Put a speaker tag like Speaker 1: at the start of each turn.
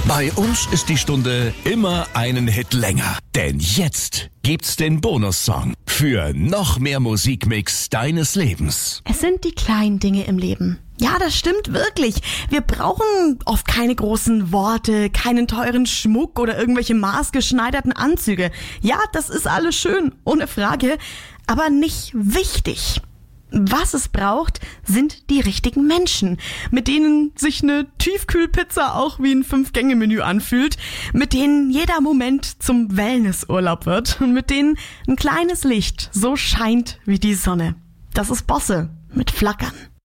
Speaker 1: Bei uns ist die Stunde immer einen Hit länger. Denn jetzt gibt's den Bonussong für noch mehr Musikmix deines Lebens.
Speaker 2: Es sind die kleinen Dinge im Leben. Ja, das stimmt wirklich. Wir brauchen oft keine großen Worte, keinen teuren Schmuck oder irgendwelche maßgeschneiderten Anzüge. Ja, das ist alles schön, ohne Frage, aber nicht wichtig. Was es braucht, sind die richtigen Menschen, mit denen sich eine Tiefkühlpizza auch wie ein 5-Gänge-Menü anfühlt, mit denen jeder Moment zum Wellnessurlaub wird und mit denen ein kleines Licht so scheint wie die Sonne. Das ist Bosse mit Flackern.